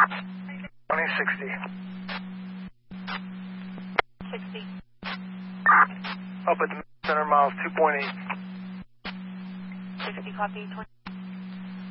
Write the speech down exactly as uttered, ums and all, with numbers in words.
twenty sixty. sixty. Up at the center, miles two point eight. sixty, copy. twenty.